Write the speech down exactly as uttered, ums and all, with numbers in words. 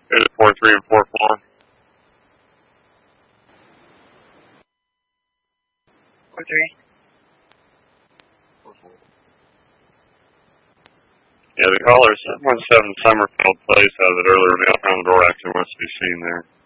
Is it four three and four four? Four three. Yeah, the caller is one seven Summerfield Place has it earlier. Mail front door actually wants to be seen there.